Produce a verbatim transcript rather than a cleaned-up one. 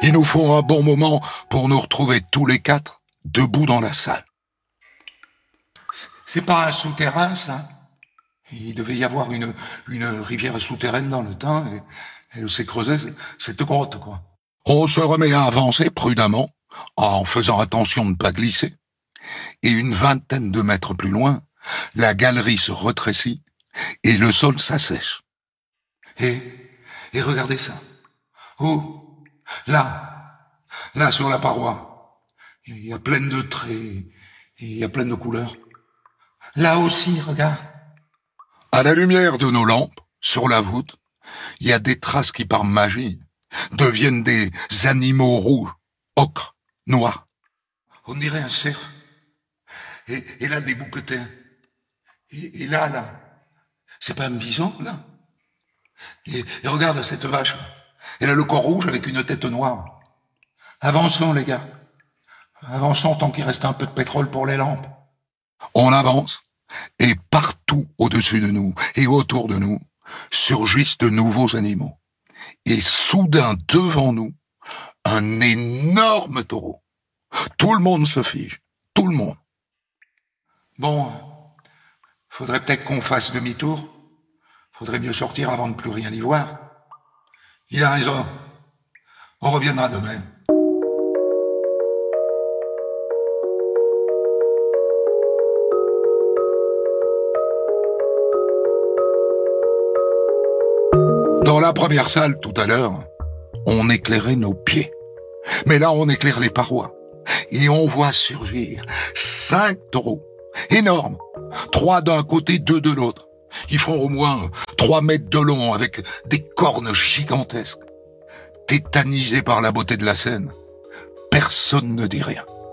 Il nous faut un bon moment pour nous retrouver tous les quatre debout dans la salle. C'est pas un souterrain, ça? Il devait y avoir une, une rivière souterraine dans le temps, et elle s'est creusée cette grotte, quoi. On se remet à avancer prudemment, en faisant attention de ne pas glisser. Et une vingtaine de mètres plus loin, la galerie se rétrécit et le sol s'assèche. Et, et regardez ça. Oh, là, là sur la paroi, il y a plein de traits, il y a plein de couleurs. Là aussi, regarde. À la lumière de nos lampes, sur la voûte, il y a des traces qui, par magie, deviennent des animaux rouges, ocre, noirs. On dirait un cerf. Et, et là, des bouquetins. Et, et là, là, c'est pas un bison, là? Et, et regarde cette vache. Elle a le corps rouge avec une tête noire. Avançons, les gars. Avançons tant qu'il reste un peu de pétrole pour les lampes. On avance, et partout au-dessus de nous et autour de nous surgissent de nouveaux animaux. Et soudain, devant nous, un énorme taureau. Tout le monde se fige. Tout le monde. Bon, faudrait peut-être qu'on fasse demi-tour. Faudrait mieux sortir avant de plus rien y voir. Il a raison. On reviendra demain. Dans la première salle, tout à l'heure, on éclairait nos pieds. Mais là, on éclaire les parois. Et on voit surgir cinq taureaux. Énormes. Trois d'un côté, deux de l'autre. Ils font au moins trois mètres de long avec des cornes gigantesques. Tétanisés par la beauté de la scène, personne ne dit rien.